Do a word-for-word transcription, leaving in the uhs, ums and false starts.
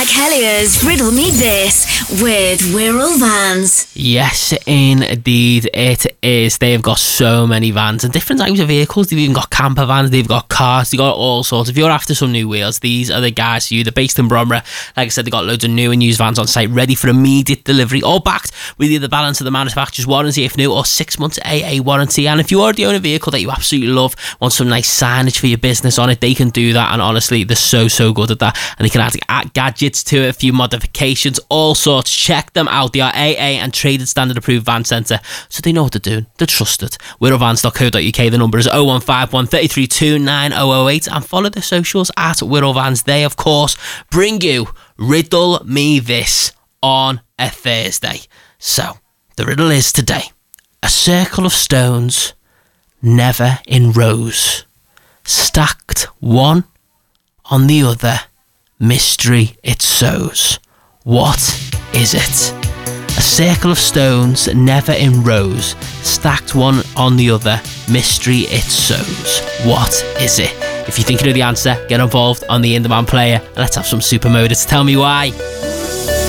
Jack Hellier's Riddle Me This with Wirral Vans. Yes, indeed it is. They've got so many vans and different types of vehicles. They've even got camper vans, they've got cars, they've got all sorts. If you're after some new wheels, these are the guys for you. They're based in Bromera. Like I said, they've got loads of new and used vans on site ready for immediate delivery, all backed with either the balance of the manufacturer's warranty if new or six months A A warranty. And if you already own a vehicle that you absolutely love, want some nice signage for your business on it, they can do that. And honestly, they're so so good at that, and they can add, add gadgets to it, a few modifications, all sorts. Check them out. They are A A and traded standard approved van centre, so they know what they're doing. They're trusted. wirral vans dot co dot U K. The number is oh one five one, three three two, nine oh oh eight, and follow their socials at Wirral Vans. They of course bring you Riddle Me This on a Thursday. So the riddle is today: a circle of stones, never in rows, stacked one on the other, mystery it sows. What is it? A circle of stones, never in rows, stacked one on the other, mystery it sows. What is it? If you think you know the answer, get involved on the In Demand player and let's have some super modus. Tell me why.